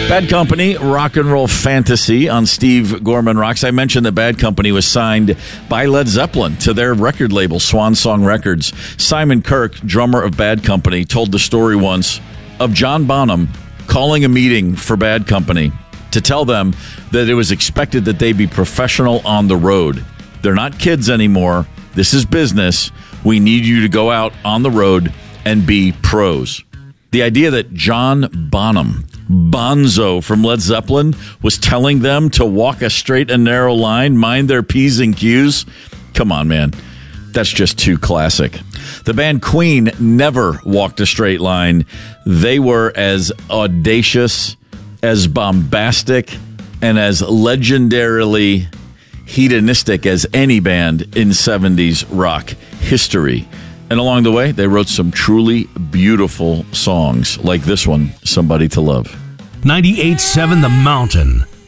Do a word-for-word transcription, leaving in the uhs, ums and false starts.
Bad Company, Rock and Roll Fantasy on Steve Gorman Rocks. I mentioned that Bad Company was signed by Led Zeppelin to their record label, Swan Song Records. Simon Kirke, drummer of Bad Company, told the story once of John Bonham calling a meeting for Bad Company to tell them that it was expected that they be professional on the road. They're not kids anymore. This is business. We need you to go out on the road and be pros. The idea that John Bonham, Bonzo from Led Zeppelin, was telling them to walk a straight and narrow line, mind their P's and Q's. Come on, man. That's just too classic. The band Queen never walked a straight line. They were as audacious, as bombastic, and as legendarily hedonistic as any band in seventies rock history. And along the way, they wrote some truly beautiful songs, like this one, Somebody to Love. ninety-eight point seven The Mountain.